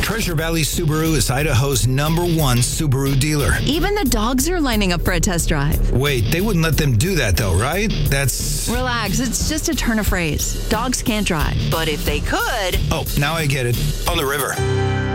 Treasure Valley Subaru is Idaho's #1 Subaru dealer. Even the dogs are lining up for a test drive. Wait, they wouldn't let them do that though, right? That's... Relax, it's just a turn of phrase. Dogs can't drive, but if they could... Oh, now I get it. On the river.